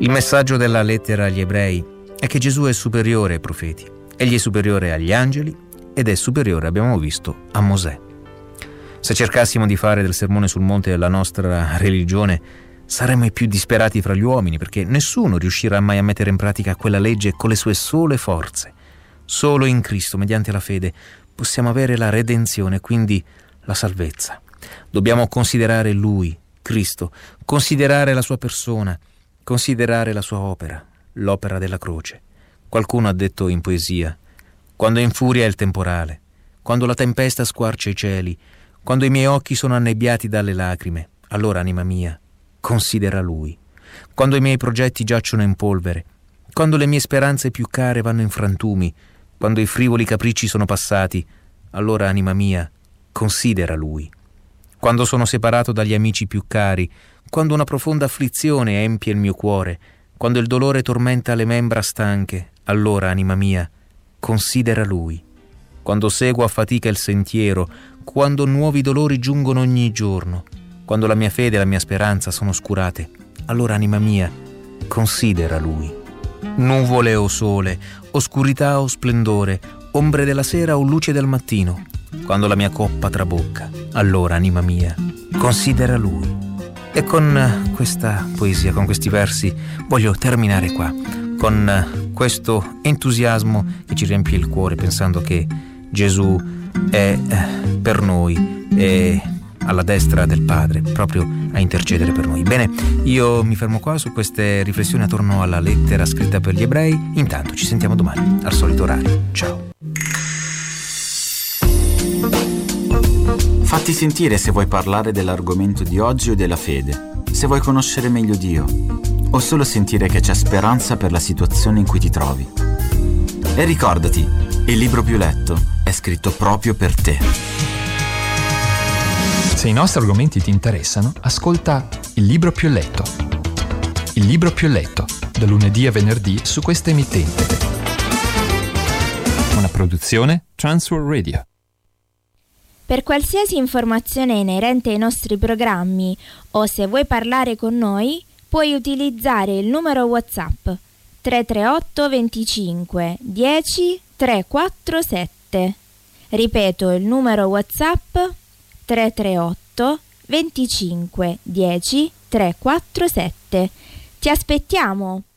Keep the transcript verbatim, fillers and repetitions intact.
Il messaggio della lettera agli ebrei è che Gesù è superiore ai profeti, egli è superiore agli angeli ed è superiore, abbiamo visto, a Mosè. Se cercassimo di fare del sermone sul monte della nostra religione, saremmo i più disperati fra gli uomini, perché nessuno riuscirà mai a mettere in pratica quella legge con le sue sole forze. Solo in Cristo, mediante la fede, possiamo avere la redenzione, quindi la salvezza. Dobbiamo considerare Lui, Cristo, considerare la sua persona, considerare la sua opera, l'opera della croce. Qualcuno ha detto in poesia: quando infuria il temporale, quando la tempesta squarcia i cieli, quando i miei occhi sono annebbiati dalle lacrime, allora, anima mia, considera Lui. Quando i miei progetti giacciono in polvere, quando le mie speranze più care vanno in frantumi, quando i frivoli capricci sono passati, allora, anima mia, considera Lui. Quando sono separato dagli amici più cari, quando una profonda afflizione empie il mio cuore, quando il dolore tormenta le membra stanche, allora, anima mia, considera Lui. Quando seguo a fatica il sentiero, quando nuovi dolori giungono ogni giorno, quando la mia fede e la mia speranza sono oscurate, allora, anima mia, considera Lui. Nuvole o sole, oscurità o splendore, ombre della sera o luce del mattino, quando la mia coppa trabocca, allora, anima mia, considera Lui. E con questa poesia, con questi versi, voglio terminare qua, con questo entusiasmo che ci riempie il cuore, pensando che Gesù è per noi, è alla destra del Padre, proprio a intercedere per noi. Bene, io mi fermo qua su queste riflessioni attorno alla lettera scritta per gli ebrei. Intanto ci sentiamo domani, al solito orario. Ciao. Fatti sentire se vuoi parlare dell'argomento di oggi o della fede, se vuoi conoscere meglio Dio, o solo sentire che c'è speranza per la situazione in cui ti trovi. E ricordati, il libro più letto è scritto proprio per te. Se i nostri argomenti ti interessano, ascolta Il libro più letto. Il libro più letto, da lunedì a venerdì su questa emittente. Una produzione Transworld Radio. Per qualsiasi informazione inerente ai nostri programmi o se vuoi parlare con noi, puoi utilizzare il numero WhatsApp tre tre otto venticinque dieci trequarantasette. Ripeto il numero WhatsApp tre tre otto venticinque dieci trequarantasette. Ti aspettiamo!